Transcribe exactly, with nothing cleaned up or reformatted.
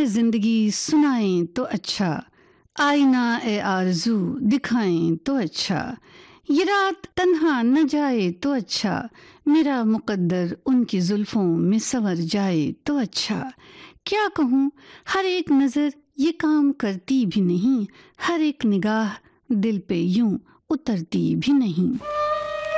जिंदगी सुनाएं तो अच्छा, आईना ए आरज़ू दिखाएं तो अच्छा, ये रात तन्हा न जाए तो अच्छा, मेरा मुकद्दर उनकी जुल्फों में संवर जाए तो अच्छा। क्या कहूँ, हर एक नज़र ये काम करती भी नहीं, हर एक निगाह दिल पे यूं उतरती भी नहीं।